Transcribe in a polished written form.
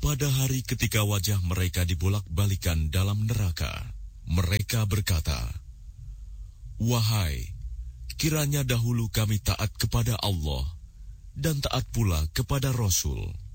Pada hari ketika wajah mereka dibolak-balikan dalam neraka, mereka berkata, "Wahai, kiranya dahulu kami taat kepada Allah dan taat pula kepada Rasul."